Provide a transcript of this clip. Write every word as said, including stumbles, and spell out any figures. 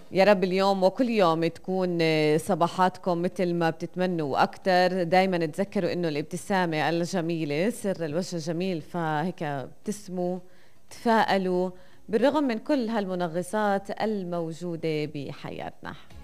يا رب اليوم وكل يوم تكون صباحاتكم مثل ما بتتمنوا وأكتر. دايما تذكروا إنه الابتسامة الجميلة سر الوجه الجميل، فهيك ابتسموا، تفائلوا بالرغم من كل هالمنغصات الموجودة بحياتنا.